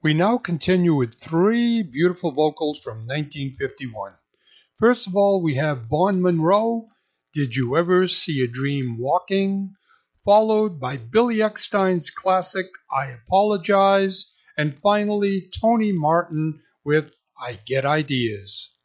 We now continue with three beautiful vocals from 1951. First of all, we have Vaughn Monroe, Did You Ever See a Dream Walking? Followed by Billy Eckstine's classic, I Apologize, and finally Tony Martin with I Get Ideas.